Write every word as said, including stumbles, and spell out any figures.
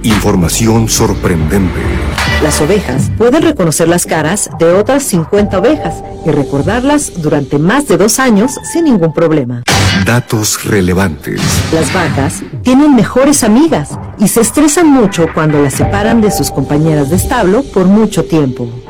Información sorprendente. Las ovejas pueden reconocer las caras de otras cincuenta ovejas y recordarlas durante más de dos años sin ningún problema. Datos relevantes. Las vacas tienen mejores amigas y se estresan mucho cuando las separan de sus compañeras de establo por mucho tiempo.